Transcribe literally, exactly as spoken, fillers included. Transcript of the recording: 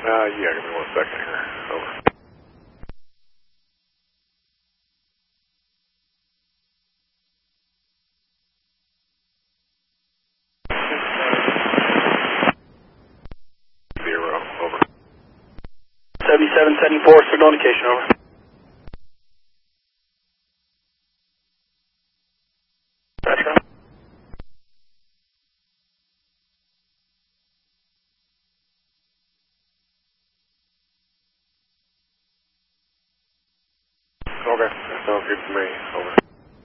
Uh, yeah, give me one second here. Over. Zero, over. seventy-seven seventy-four, signal indication, over. Gotcha. Okay, that sounds good to me. Over.